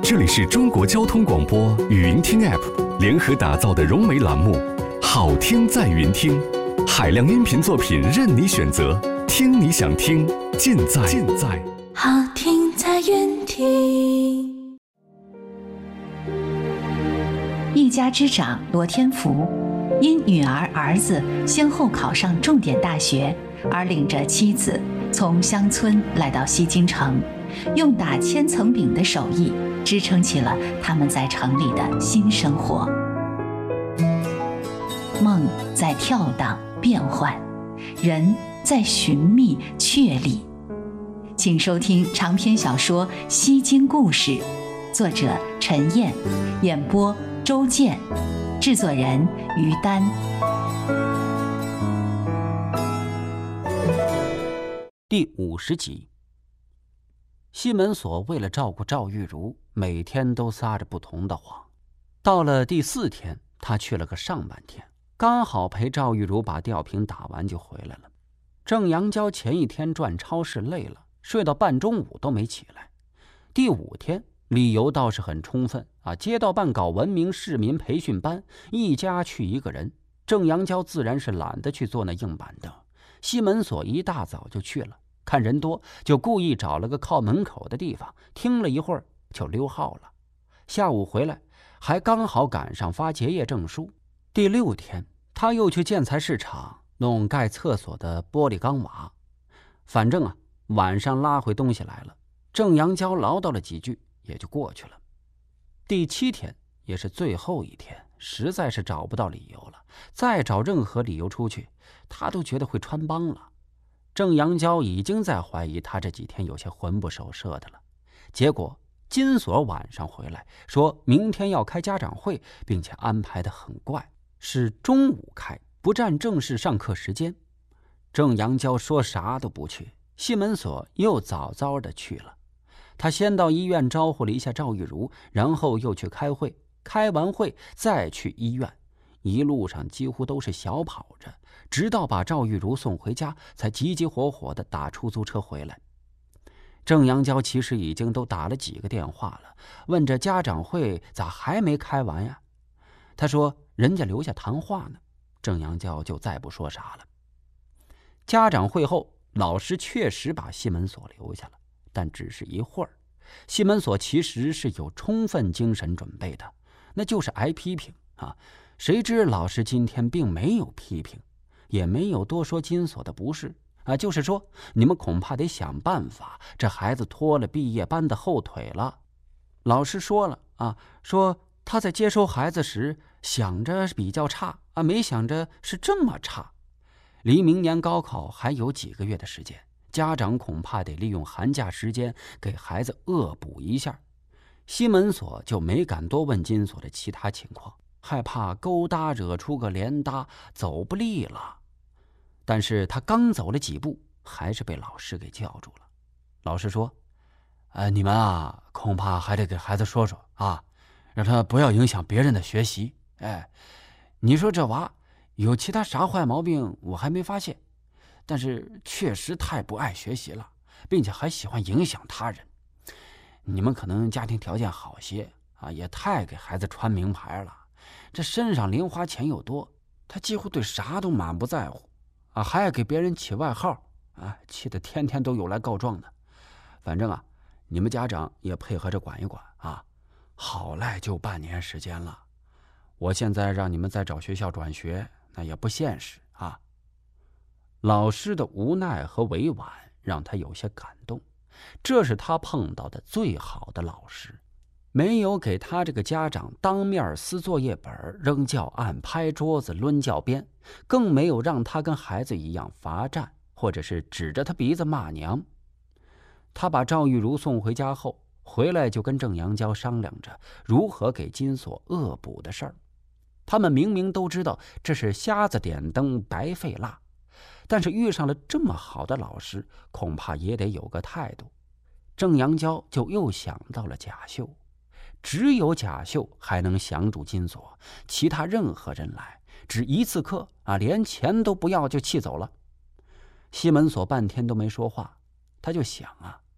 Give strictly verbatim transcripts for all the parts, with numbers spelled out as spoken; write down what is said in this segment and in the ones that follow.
这里是中国交通广播语音听 App 联合打造的融媒栏目，好听在云听，海量音频作品任你选择，听你想听，尽在尽在好听在云听。 一家之长罗天福，因女儿儿子先后考上重点大学，而领着妻子从乡村来到西京城，用打千层饼的手艺支撑起了他们在城里的新生活。梦在跳荡变幻，人在寻觅确立。请收听长篇小说《西京故事》，作者陈燕，演播周健，制作人于丹。 第五十集。西门所为了照顾赵玉茹，每天都撒着不同的谎。到了第四天，他去了个上半天，刚好陪赵玉茹把吊瓶打完就回来了。郑阳娇前一天转超市累了，睡到半中午都没起来。第五天理由倒是很充分啊，街道办搞文明市民培训班，一家去一个人。郑阳娇自然是懒得去坐那硬板凳，西门所一大早就去了，看人多就故意找了个靠门口的地方，听了一会儿就溜号了。下午回来还刚好赶上发结业证书。第六天他又去建材市场弄盖厕所的玻璃钢瓦。反正啊，晚上拉回东西来了，郑阳娇唠叨了几句也就过去了。第七天也是最后一天，实在是找不到理由了，再找任何理由出去他都觉得会穿帮了。郑阳娇已经在怀疑他这几天有些魂不守舍的了。结果金锁晚上回来说明天要开家长会，并且安排得很怪，是中午开，不占正式上课时间。郑阳娇说啥都不去，西门所又早早的去了。他先到医院招呼了一下赵玉茹，然后又去开会，开完会再去医院，一路上几乎都是小跑着，直到把赵玉茹送回家，才急急火火地打出租车回来。郑阳娇其实已经都打了几个电话了，问这家长会咋还没开完呀？他说人家留下谈话呢。郑阳娇就再不说啥了。家长会后，老师确实把西门所留下了，但只是一会儿。西门所其实是有充分精神准备的，那就是挨批评啊。谁知老师今天并没有批评，也没有多说金锁的不是啊，就是说你们恐怕得想办法，这孩子拖了毕业班的后腿了。老师说了啊，说他在接收孩子时想着比较差啊，没想着是这么差。离明年高考还有几个月的时间，家长恐怕得利用寒假时间给孩子恶补一下。西门所就没敢多问金锁的其他情况，害怕勾搭惹出个连搭，走不利了。但是他刚走了几步，还是被老师给叫住了。老师说：“呃，你们啊，恐怕还得给孩子说说啊，让他不要影响别人的学习。哎，你说这娃有其他啥坏毛病，我还没发现，但是确实太不爱学习了，并且还喜欢影响他人。你们可能家庭条件好些啊，也太给孩子穿名牌了。这身上零花钱又多，他几乎对啥都满不在乎啊，还爱给别人起外号啊，气得天天都有来告状的。反正啊，你们家长也配合着管一管啊。好赖就半年时间了，我现在让你们再找学校转学，那也不现实啊。”老师的无奈和委婉让他有些感动，这是他碰到的最好的老师，没有给他这个家长当面撕作业本、扔教案、拍桌子、抡教鞭，更没有让他跟孩子一样罚站，或者是指着他鼻子骂娘。他把赵玉茹送回家后，回来就跟郑阳娇商量着如何给金锁恶补的事儿。他们明明都知道这是瞎子点灯白费蜡，但是遇上了这么好的老师，恐怕也得有个态度。郑阳娇就又想到了贾秀，只有贾秀还能降住金锁，其他任何人来只一次课啊，连钱都不要就气走了。西门所半天都没说话，他就想啊，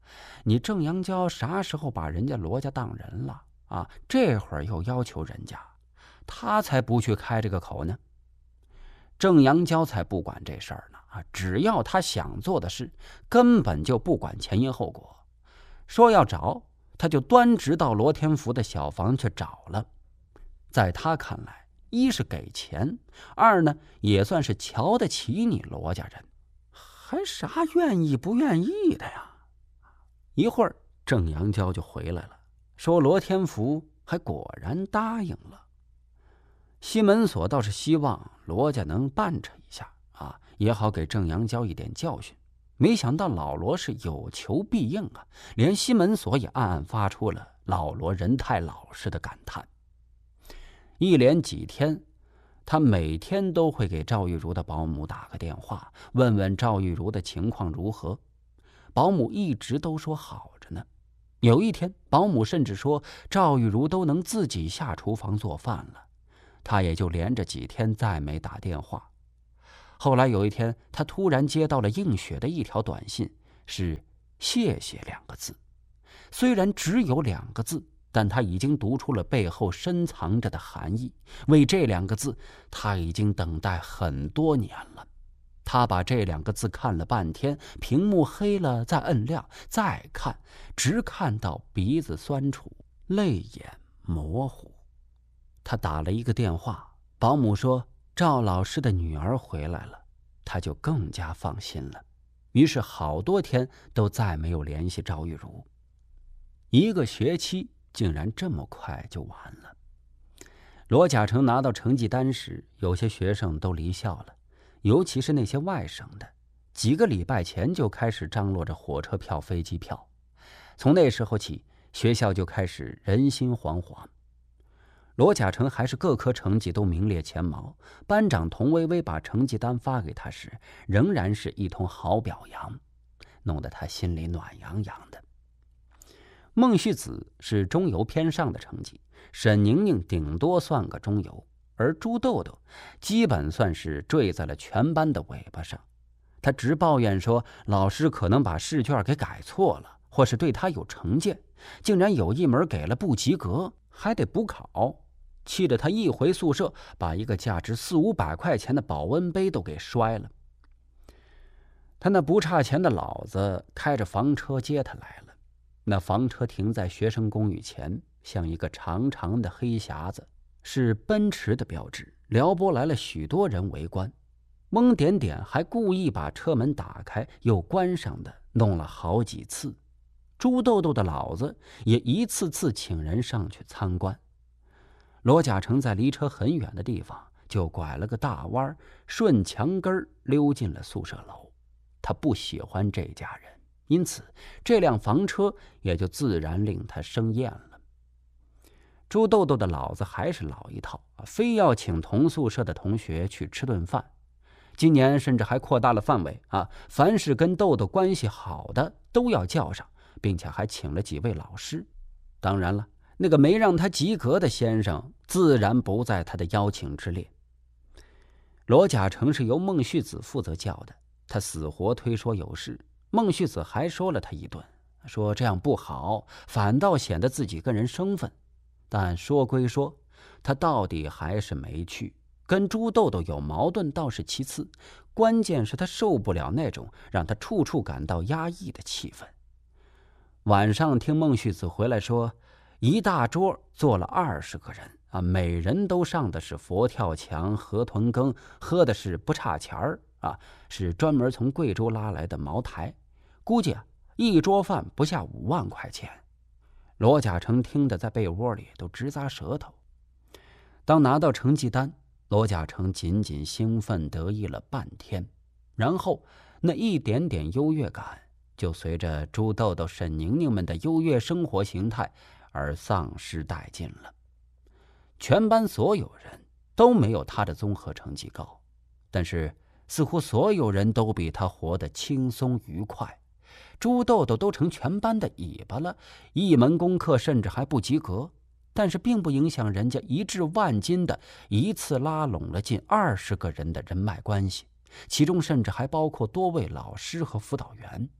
你郑阳娇啥时候把人家罗家当人了啊？这会儿又要求人家，他才不去开这个口呢。郑阳娇才不管这事儿呢啊！只要他想做的事，根本就不管前因后果。说要找，他就端直到罗天福的小房去找了。在他看来，一是给钱，二呢也算是瞧得起你罗家人，还啥愿意不愿意的呀？一会儿郑阳娇就回来了，说罗天福还果然答应了。西门锁倒是希望罗家能办扯一下啊，也好给郑阳娇一点教训。没想到老罗是有求必应啊，连西门锁也暗暗发出了老罗人太老实的感叹。一连几天，他每天都会给赵玉茹的保姆打个电话，问问赵玉茹的情况如何。保姆一直都说好着呢。有一天，保姆甚至说赵玉茹都能自己下厨房做饭了，他也就连着几天再没打电话。后来有一天，他突然接到了应雪的一条短信，是谢谢两个字。虽然只有两个字，但他已经读出了背后深藏着的含义。为这两个字，他已经等待很多年了。他把这两个字看了半天，屏幕黑了再摁亮，再看，直看到鼻子酸楚，泪眼模糊。他打了一个电话，保姆说赵老师的女儿回来了，他就更加放心了。于是好多天都再没有联系赵玉茹。一个学期竟然这么快就完了。罗甲成拿到成绩单时，有些学生都离校了，尤其是那些外省的，几个礼拜前就开始张罗着火车票、飞机票。从那时候起，学校就开始人心惶惶。罗甲成还是各科成绩都名列前茅，班长童薇薇把成绩单发给他时，仍然是一通好表扬，弄得他心里暖洋洋的。孟旭子是中游偏上的成绩，沈宁宁顶多算个中游，而朱豆豆基本算是坠在了全班的尾巴上。他直抱怨说老师可能把试卷给改错了，或是对他有成见，竟然有一门给了不及格，还得补考，气得他一回宿舍，把一个价值四五百块钱的保温杯都给摔了。他那不差钱的老子开着房车接他来了，那房车停在学生公寓前，像一个长长的黑匣子，是奔驰的标志。撩拨来了许多人围观。翁点点还故意把车门打开又关上的弄了好几次。朱豆豆的老子也一次次请人上去参观。罗甲成在离车很远的地方就拐了个大弯，顺墙根溜进了宿舍楼。他不喜欢这家人，因此这辆房车也就自然令他生厌了。朱豆豆的老子还是老一套，非要请同宿舍的同学去吃顿饭。今年甚至还扩大了范围啊，凡是跟豆豆关系好的都要叫上，并且还请了几位老师。当然了，那个没让他及格的先生自然不在他的邀请之列。罗甲成是由孟旭子负责叫的，他死活推说有事。孟旭子还说了他一顿，说这样不好，反倒显得自己跟人生分。但说归说，他到底还是没去。跟朱豆豆有矛盾倒是其次，关键是他受不了那种让他处处感到压抑的气氛。晚上听孟旭子回来说，一大桌坐了二十个人啊，每人都上的是佛跳墙、河豚羹，喝的是不差钱儿啊，是专门从贵州拉来的茅台，估计啊一桌饭不下五万块钱。罗甲成听得在被窝里都直咂舌头。当拿到成绩单，罗甲成仅仅兴奋得意了半天，然后那一点点优越感就随着朱豆豆、沈宁宁们的优越生活形态而丧失殆尽了。全班所有人都没有他的综合成绩高，但是似乎所有人都比他活得轻松愉快。朱豆豆都成全班的尾巴了，一门功课甚至还不及格，但是并不影响人家一掷万金的一次拉拢了近二十个人的人脉关系，其中甚至还包括多位老师和辅导员。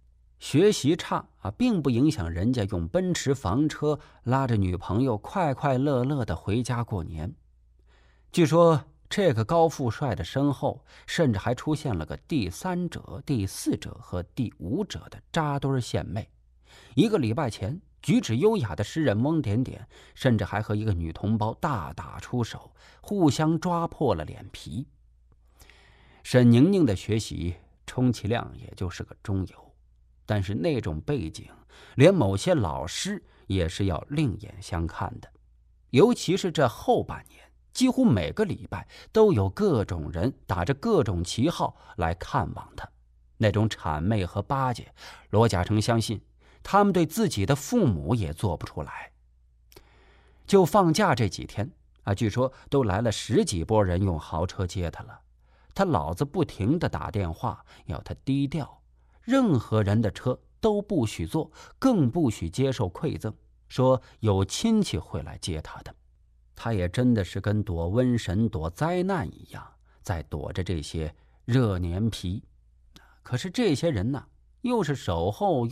学习差啊，并不影响人家用奔驰房车拉着女朋友快快乐乐的回家过年。据说这个高富帅的身后，甚至还出现了个第三者、第四者和第五者的扎堆献媚。一个礼拜前，举止优雅的诗人翁点点，甚至还和一个女同胞大打出手，互相抓破了脸皮。沈宁宁的学习充其量也就是个中游，但是那种背景，连某些老师也是要另眼相看的。尤其是这后半年，几乎每个礼拜都有各种人打着各种旗号来看望他，那种谄媚和巴结，罗嘉诚相信他们对自己的父母也做不出来。就放假这几天啊，据说都来了十几波人用豪车接他了。他老子不停地打电话要他低调，任何人的车都不许坐，更不许接受馈赠，说有亲戚会来接他的。他也真的是跟躲瘟神躲灾难一样，在躲着这些热年皮。可是这些人呢，又是守候